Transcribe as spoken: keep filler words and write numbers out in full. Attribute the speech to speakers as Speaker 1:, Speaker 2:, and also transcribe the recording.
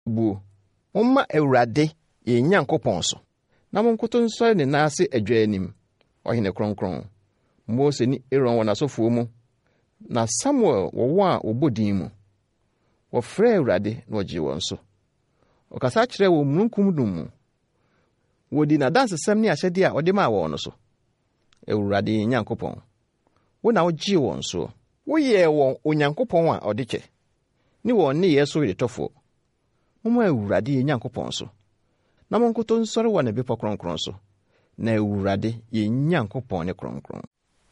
Speaker 1: buo. Momma Awurade ye Nyankopɔn so. Na monkoto nsɔre ne naase adwa anim. Ɔhene kronkron. Mose ni Aaron wɔ n'asɔfoɔ mu. Na Samuel wɔ wɔn a wɔbɔdin mu. Wɔfrɛ Awurade na ɔgye wɔn so. Ɔkasa kyerɛ wɔ mununkum dum mu. Wodi na dansesɛm ne ahyɛde a ɔde maa wɔn no so. Awurade ye Nyankopɔn. Wo na ɔgye wɔn so. Woyɛ wɔn Onyankopɔn a ɔde kyɛ. Ni wɔn ne yɛ so yɛtɔfo. Momma Awurade ye Nyankopɔn so. Na monkoto nsɔre wɔ ne bepɔ kronkron so. Na Awurade ye Nyankopɔn ne kronkron.